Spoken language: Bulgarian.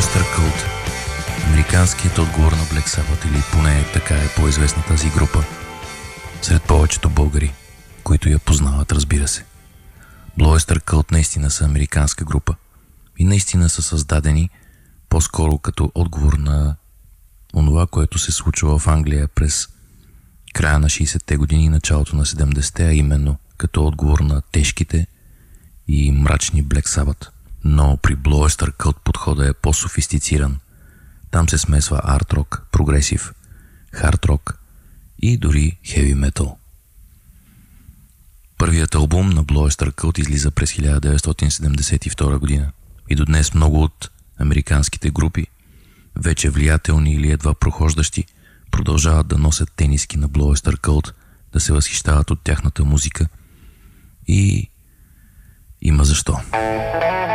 Oyster Cult, американският отговор на Black Sabbath, или поне така е по-известна тази група сред повечето българи, които я познават, разбира се. Blue Oyster Cult наистина са американска група и наистина са създадени по-скоро като отговор на онова, което се случва в Англия през края на 60-те години и началото на 70-те, а именно като отговор на тежките и мрачни Black Sabbath. Но при Blue Oyster Cult подходът е по-софистициран. Там се смесва арт-рок, прогресив, хард-рок и дори хеви метал. Първият албум на Blue Oyster Cult излиза през 1972 година и до днес много от американските групи, вече влиятелни или едва прохождащи, продължават да носят тениски на Blue Oyster Cult, да се възхищават от тяхната музика и има защо.